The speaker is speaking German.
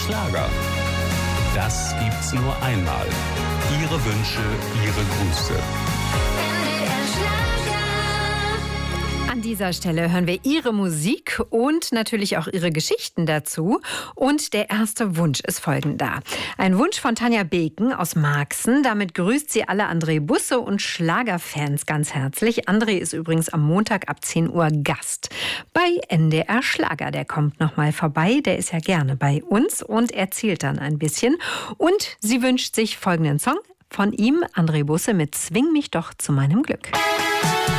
Schlager. Das gibt's nur einmal. Ihre Wünsche, Ihre Grüße. An dieser Stelle hören wir Ihre Musik und natürlich auch Ihre Geschichten dazu. Und der erste Wunsch ist folgender. Ein Wunsch von Tanja Beken aus Marxen. Damit grüßt sie alle André Busse und Schlagerfans ganz herzlich. André ist übrigens am Montag ab 10 Uhr Gast bei NDR Schlager. Der kommt noch mal vorbei. Der ist ja gerne bei uns und erzählt dann ein bisschen. Und sie wünscht sich folgenden Song von ihm, André Busse, mit Zwing mich doch zu meinem Glück.